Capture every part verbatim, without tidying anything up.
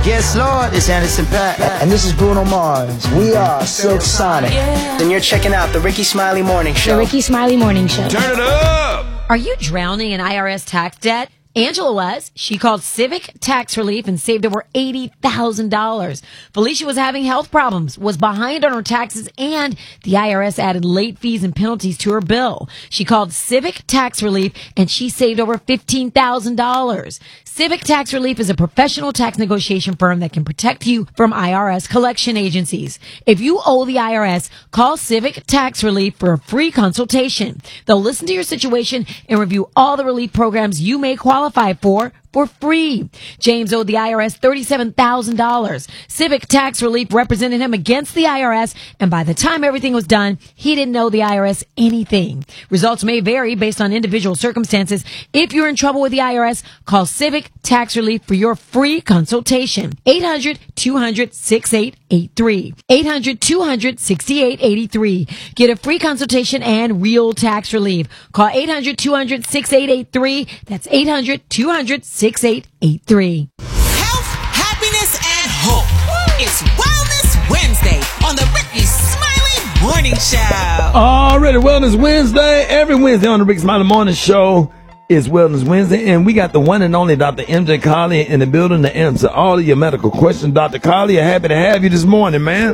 Yes, Lord, it's Anderson .Paak. And this is Bruno Mars. We are Silk Sonic. And you're checking out the Ricky Smiley Morning Show. The Ricky Smiley Morning Show. Turn it up! Are you drowning in I R S tax debt? Angela was. She called Civic Tax Relief and saved over eighty thousand dollars. Felicia was having health problems, was behind on her taxes, and the I R S added late fees and penalties to her bill. She called Civic Tax Relief and she saved over fifteen thousand dollars. Civic Tax Relief is a professional tax negotiation firm that can protect you from I R S collection agencies. If you owe the I R S, call Civic Tax Relief for a free consultation. They'll listen to your situation and review all the relief programs you may qualify for for free. James owed the I R S thirty-seven thousand dollars. Civic Tax Relief represented him against the I R S, and by the time everything was done, he didn't owe the I R S anything. Results may vary based on individual circumstances. If you're in trouble with the I R S, call Civic Tax Relief for your free consultation. eight hundred, two hundred, sixty-eight eighty-three. eight hundred, two hundred, sixty-eight eighty-three. Get a free consultation and real tax relief. Call eight hundred, two hundred, sixty-eight eighty-three. That's eight hundred, two hundred, sixty-eight eighty-three. Health, happiness, and hope. It's Wellness Wednesday on the Ricky Smiley Morning Show. Already Wellness Wednesday. Every Wednesday on the Ricky Smiley Morning Show is Wellness Wednesday, and we got the one and only Doctor M J Collier in the building to answer all of your medical questions. Doctor Collier, happy to have you this morning, man.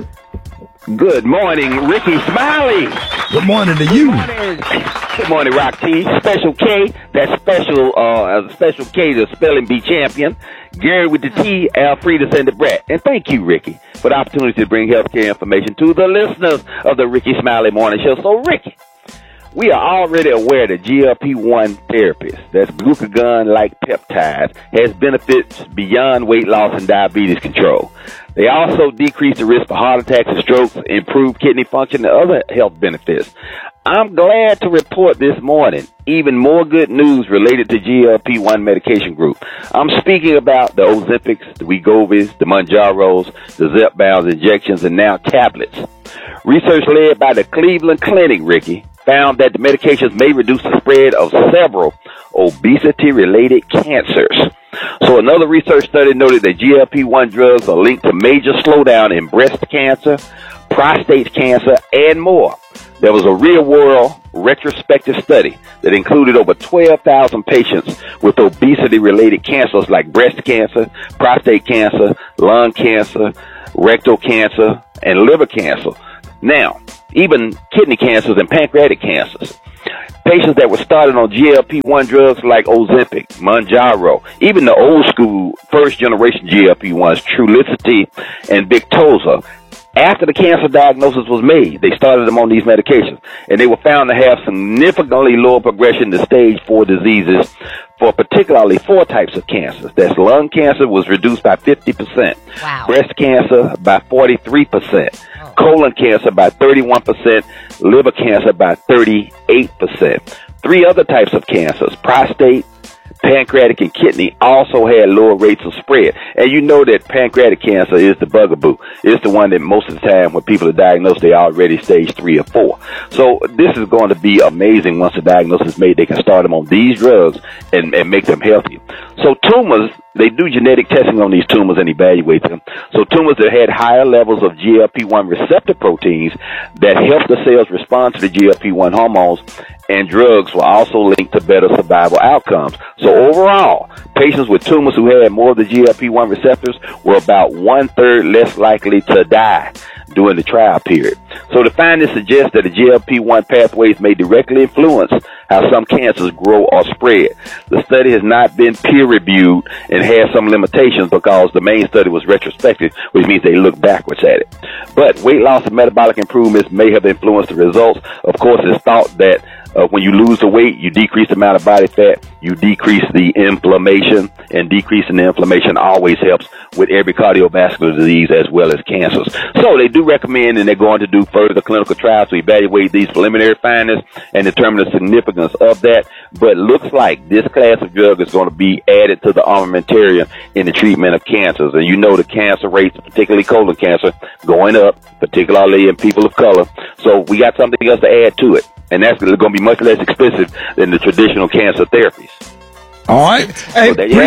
Good morning, Ricky Smiley. Good morning to you. Good morning, Good morning Rock T. Special K, that special, uh, special K, the spelling bee champion. Gary with the T, Alfreda and the Brett. And thank you, Ricky, for the opportunity to bring healthcare information to the listeners of the Ricky Smiley Morning Show. So, Ricky, we are already aware that G L P one therapies, that's glucagon-like peptides, has benefits beyond weight loss and diabetes control. They also decrease the risk for heart attacks and strokes, improve kidney function, and other health benefits. I'm glad to report this morning even more good news related to G L P one medication group. I'm speaking about the Ozempics, the Wegovys, the Mounjaros, the Zepbound injections, and now tablets. Research led by the Cleveland Clinic, Ricky, found that the medications may reduce the spread of several obesity-related cancers. So another research study noted that G L P one drugs are linked to major slowdown in breast cancer, prostate cancer, and more. There was a real-world retrospective study that included over twelve thousand patients with obesity-related cancers like breast cancer, prostate cancer, lung cancer, rectal cancer, and liver cancer. Now, even kidney cancers and pancreatic cancers. Patients that were started on G L P one drugs like Ozempic, Mounjaro, even the old school first generation G L P ones, Trulicity and Victoza, after the cancer diagnosis was made, they started them on these medications, and they were found to have significantly lower progression to stage four diseases for particularly four types of cancers. That's lung cancer was reduced by fifty percent, Wow. breast cancer by forty-three percent, Oh. colon cancer by thirty-one percent, liver cancer by thirty-eight percent. Three other types of cancers, prostate, pancreatic, and kidney, also had lower rates of spread. And you know that pancreatic cancer is the bugaboo. It's the one that most of the time when people are diagnosed, they already stage three or four. So this is going to be amazing once the diagnosis is made. They can start them on these drugs and, and make them healthy. So tumors, they do genetic testing on these tumors and evaluate them. So tumors that had higher levels of G L P one receptor proteins that help the cells respond to the G L P one hormones and drugs were also linked to better survival outcomes. So overall, patients with tumors who had more of the G L P one receptors were about one-third less likely to die during the trial period. So the findings suggest that the G L P one pathways may directly influence how some cancers grow or spread. The study has not been peer-reviewed and has some limitations because the main study was retrospective, which means they look backwards at it. But weight loss and metabolic improvements may have influenced the results. Of course, it's thought that Uh, when you lose the weight, you decrease the amount of body fat, you decrease the inflammation, and decreasing the inflammation always helps with every cardiovascular disease as well as cancers. So they do recommend, and they're going to do further clinical trials to evaluate these preliminary findings and determine the significance of that. But it looks like this class of drug is going to be added to the armamentarium in the treatment of cancers. And you know the cancer rates, particularly colon cancer, going up, particularly in people of color. So we got something else to add to it. And that's going to be much less expensive than the traditional cancer therapies. All right. Hey, So there you have it.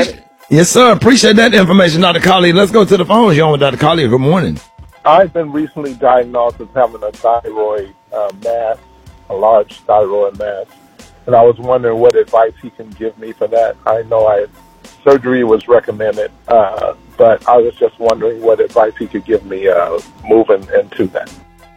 Yes, sir. Appreciate that information, Doctor Colley. Let's go to the phones. You're on with Doctor Colley. Good morning. I've been recently diagnosed as having a thyroid uh, mass, a large thyroid mass, and I was wondering what advice he can give me for that. I know I surgery was recommended, uh, but I was just wondering what advice he could give me uh, moving into that.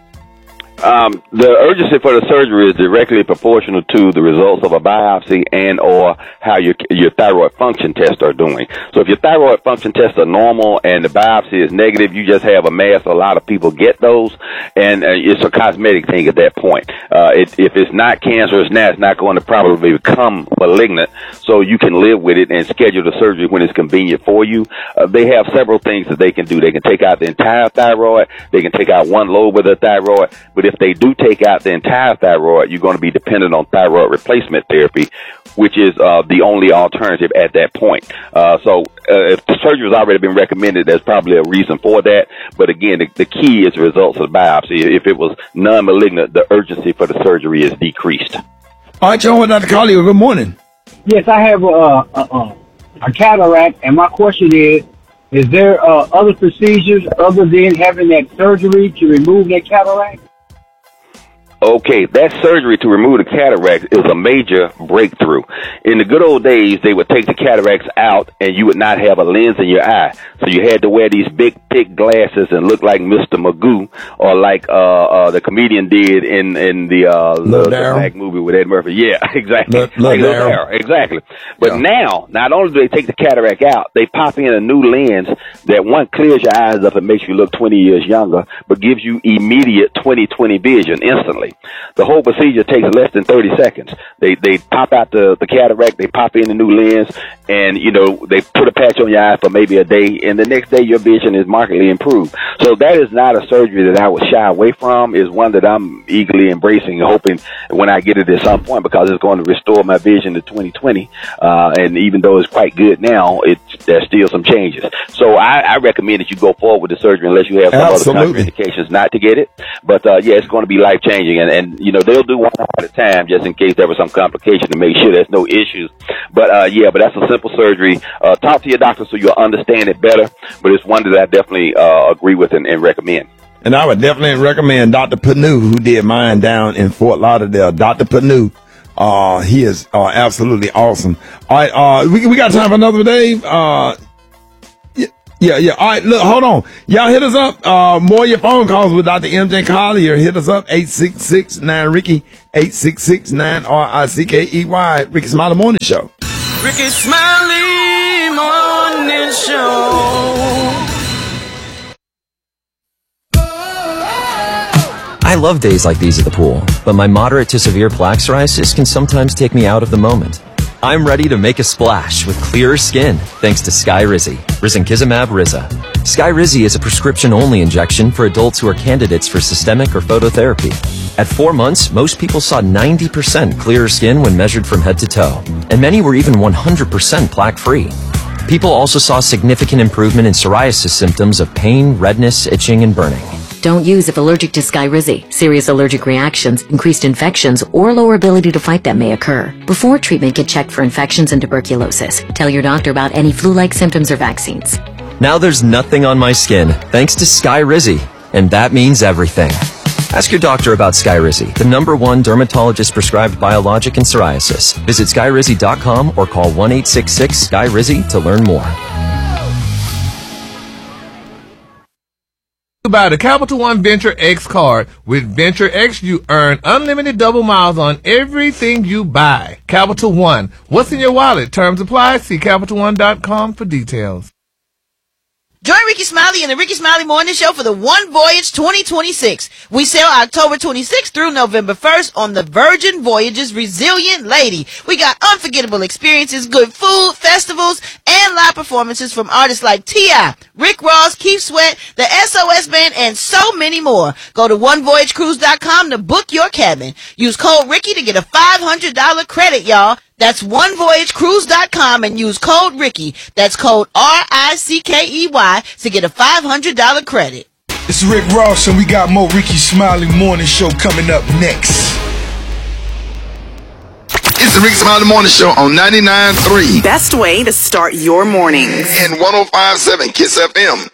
Um, the urgency for the surgery is directly proportional to the results of a biopsy and or how your your thyroid function tests are doing. So if your thyroid function tests are normal and the biopsy is negative, you just have a mass. A lot of people get those, and uh, it's a cosmetic thing at that point. Uh, it, if it's not cancerous now, it's not going to probably become malignant, so you can live with it and schedule the surgery when it's convenient for you. Uh, they have several things that they can do. They can take out the entire thyroid. They can take out one lobe of the thyroid, but if If they do take out the entire thyroid, you're going to be dependent on thyroid replacement therapy, which is uh, the only alternative at that point. Uh, so uh, if the surgery has already been recommended, there's probably a reason for that. But again, the, the key is the results of the biopsy. If it was non-malignant, the urgency for the surgery is decreased. All right, John, Doctor Colley, good morning. Yes, I have a, a, a cataract, and my question is, is there uh, other procedures other than having that surgery to remove that cataract? Okay, that surgery to remove the cataract is a major breakthrough. In the good old days, they would take the cataracts out and you would not have a lens in your eye. So you had to wear these big, thick glasses and look like Mister Magoo, or like uh, uh, the comedian did in, in the, uh, the, the Black movie with Ed Murphy. Yeah, exactly. L- like Darryl. Exactly. But yeah. Now, not only do they take the cataract out, they pop in a new lens that, one, clears your eyes up and makes you look twenty years younger, but gives you immediate twenty twenty vision instantly. The whole procedure takes less than thirty seconds. They they pop out the, the cataract, they pop in the new lens, and, you know, they put a patch on your eye for maybe a day, and the next day your vision is markedly improved. So that is not a surgery that I would shy away from. It's one that I'm eagerly embracing and hoping when I get it at some point, because it's going to restore my vision to twenty twenty. Uh, and even though it's quite good now, it's, there's still some changes. So I, I recommend that you go forward with the surgery unless you have some Absolutely. Other contraindications not to get it. But, uh, yeah, it's going to be life-changing. And, and, you know, they'll do one at a time just in case there was some complication to make sure there's no issues. But, uh, yeah, but that's a simple surgery. Uh, talk to your doctor so you'll understand it better. But it's one that I definitely uh, agree with and, and recommend. And I would definitely recommend Doctor Panu, who did mine down in Fort Lauderdale. Doctor Panu, uh, he is uh, absolutely awesome. All right, uh, we, we got time for another day. Uh, Yeah, yeah. All right, look, hold on. Y'all hit us up. Uh, more of your phone calls with Doctor M J Collier. Hit us up, eight six six nine Ricky, eight six six nine R I C K E Y, Ricky Smiley Morning Show. Ricky Smiley Morning Show. I love days like these at the pool, but my moderate to severe plaque psoriasis can sometimes take me out of the moment. I'm ready to make a splash with clearer skin thanks to Skyrizi, Risankizumab Riza. Skyrizi is a prescription-only injection for adults who are candidates for systemic or phototherapy. At four months, most people saw ninety percent clearer skin when measured from head to toe, and many were even one hundred percent plaque-free. People also saw significant improvement in psoriasis symptoms of pain, redness, itching, and burning. Don't use if allergic to Skyrizi. Serious allergic reactions, increased infections, or lower ability to fight them may occur. Before treatment, get checked for infections and tuberculosis. Tell your doctor about any flu-like symptoms or vaccines. Now there's nothing on my skin thanks to Skyrizi, and that means everything. Ask your doctor about Skyrizi, the number one dermatologist-prescribed biologic in psoriasis. Visit skyrizi dot com or call one eight six six S K Y R I Z I to learn more. Buy the Capital One Venture X card. With Venture X, you earn unlimited double miles on everything you buy. Capital One. What's in your wallet? Terms apply. See Capital One dot com for details. Join Ricky Smiley and the Ricky Smiley Morning Show for the One Voyage twenty twenty-six. We sail October twenty-sixth through November first on the Virgin Voyages Resilient Lady. We got unforgettable experiences, good food, festivals, and live performances from artists like T I, Rick Ross, Keith Sweat, the S O S Band, and so many more. Go to one voyage cruise dot com to book your cabin. Use code Ricky to get a five hundred dollars credit, y'all. That's one voyage cruise dot com and use code Ricky. That's code R I C K E Y to get a five hundred dollars credit. It's Rick Ross, and we got more Ricky Smiley Morning Show coming up next. It's the Ricky Smiley Morning Show on ninety-nine point three. Best way to start your mornings. And one oh five point seven Kiss F M.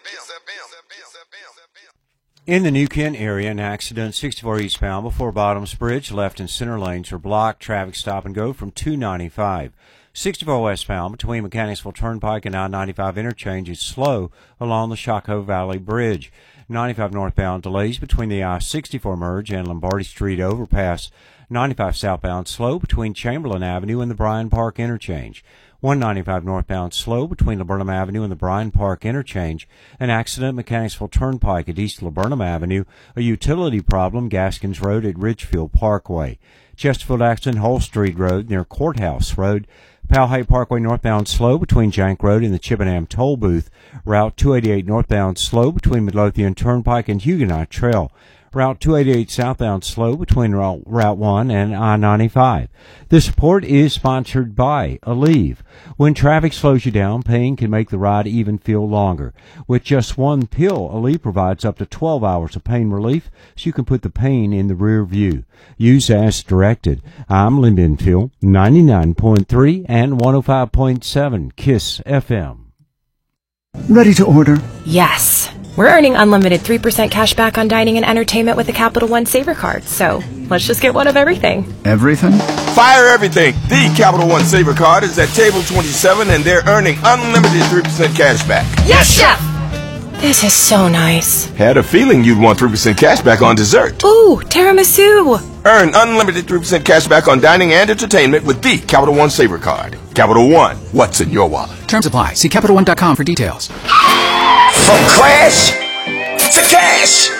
In the New Kent area, an accident sixty-four eastbound before Bottoms Bridge. Left and center lanes are blocked. Traffic stop and go from two ninety-five. sixty-four westbound between Mechanicsville Turnpike and I ninety-five interchange is slow along the Shockoe Valley Bridge. ninety-five northbound delays between the I sixty-four merge and Lombardi Street overpass. ninety-five southbound slow between Chamberlain Avenue and the Bryan Park interchange. one ninety-five northbound slow between Laburnum Avenue and the Bryan Park interchange. An accident Mechanicsville Turnpike at East Laburnum Avenue. A utility problem Gaskins Road at Ridgefield Parkway. Chesterfield accident Hull Street Road near Courthouse Road. Powhatan Parkway northbound slow between Jank Road and the Chippenham Toll Booth. Route two eighty-eight northbound slow between Midlothian Turnpike and Huguenot Trail. Route two eighty-eight southbound slow between Route one and I ninety-five. This report is sponsored by Aleve. When traffic slows you down, pain can make the ride even feel longer. With just one pill, Aleve provides up to twelve hours of pain relief, so you can put the pain in the rear view. Use as directed. I'm Lynn Benfield, ninety-nine point three and one oh five point seven Kiss F M. Ready to order? Yes. We're earning unlimited three percent cash back on dining and entertainment with the Capital One Saver Card, so let's just get one of everything. Everything? Fire everything! The Capital One Saver Card is at table twenty-seven and they're earning unlimited three percent cash back. Yes, Chef! This is so nice. Had a feeling you'd want three percent cash back on dessert. Ooh, tiramisu! Earn unlimited three percent cash back on dining and entertainment with the Capital One Saver Card. Capital One, what's in your wallet? Terms apply. See Capital One dot com for details. From crash to cash.